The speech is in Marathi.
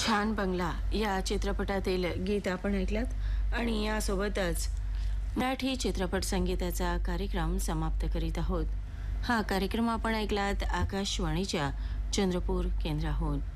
छान बंगला या चित्रपटातील गीत आपण ऐकलात आणि यासोबतच मराठी चित्रपट संगीताचा कार्यक्रम समाप्त करीत आहोत. हा कार्यक्रम आपण ऐकलात आकाशवाणीच्या चंद्रपूर केंद्राहून.